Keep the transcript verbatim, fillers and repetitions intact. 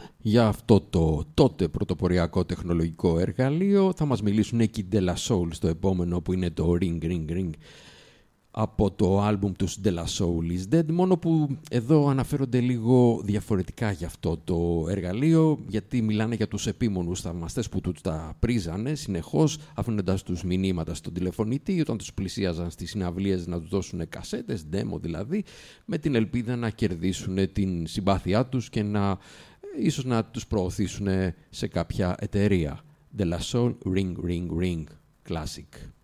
Για αυτό το τότε πρωτοποριακό τεχνολογικό εργαλείο θα μας μιλήσουν εκεί De La Soul στο επόμενο, που είναι το Ring Ring Ring, από το άλμπουμ τους De La Soul Is Dead, μόνο που εδώ αναφέρονται λίγο διαφορετικά για αυτό το εργαλείο, γιατί μιλάνε για τους επίμονους θαυμαστές που τους τα πρίζανε συνεχώς, αφήνοντας τους μηνύματα στον τηλεφωνητή όταν τους πλησίαζαν στις συναυλίες να τους δώσουν κασέτες, demo δηλαδή, με την ελπίδα να κερδίσουν την συμπάθειά τους και να ίσως να τους προωθήσουν σε κάποια εταιρεία. De La Soul Ring Ring Ring Classic.